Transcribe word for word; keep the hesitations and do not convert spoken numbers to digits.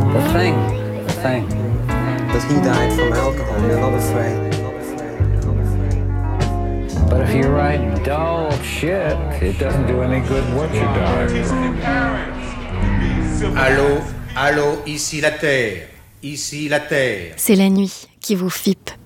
The thing, the thing. But he died from alcohol, we're not afraid. But if you write dull shit, it doesn't do any good once you die. Allô, allô, ici la Terre, ici la Terre. C'est la nuit qui vous fippe.